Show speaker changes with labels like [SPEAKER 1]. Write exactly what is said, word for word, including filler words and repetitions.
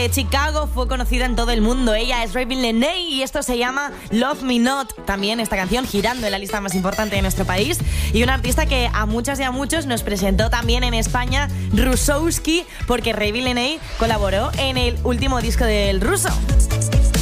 [SPEAKER 1] de Chicago, fue conocida en todo el mundo. Ella es Ravyn Lenae y esto se llama Love Me Not. También esta canción girando en la lista más importante de nuestro país. Y una artista que a muchas y a muchos nos presentó también en España, Rusowski, porque Ravyn Lenae colaboró en el último disco del ruso.